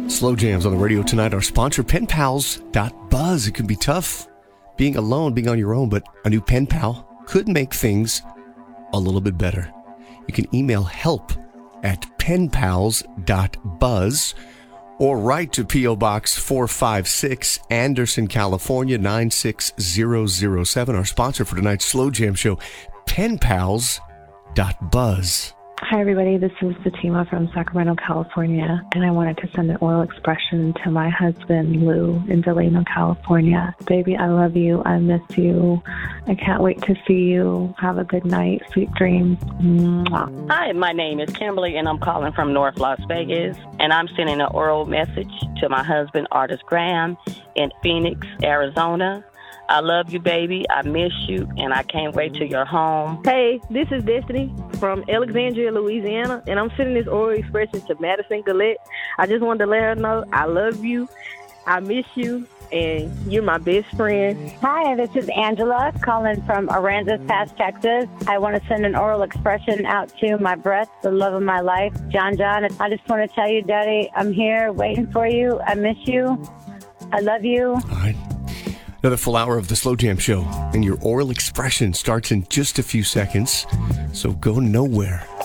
Slow jams on the radio tonight. Our sponsor, penpals.buzz. It can be tough being alone, being on your own, but a new pen pal could make things a little bit better. You can email help@penpals.buzz or write to P.O. Box 456, Anderson, California, 96007. Our sponsor for tonight's Slow Jam show, penpals.buzz. Hi, everybody. This is Fatima from Sacramento, California, and I wanted to send an oral expression to my husband, Lou, in Delano, California. Baby, I love you. I miss you. I can't wait to see you. Have a good night. Sweet dreams. Mwah. Hi, my name is Kimberly, and I'm calling from North Las Vegas, and I'm sending an oral message to my husband, Artis Graham, in Phoenix, Arizona. I love you, baby. I miss you, and I can't wait till you're home. Hey, this is Destiny from Alexandria, Louisiana, and I'm sending this oral expression to Madison Gillette. I just wanted to let her know I love you, I miss you, and you're my best friend. Hi, this is Angela calling from Aransas Pass, Texas. I want to send an oral expression out to my breast, the love of my life, John. I just want to tell you, Daddy, I'm here waiting for you. I miss you. I love you. All right. Another full hour of the Slow Jam show, and your oral expression starts in just a few seconds, so go nowhere.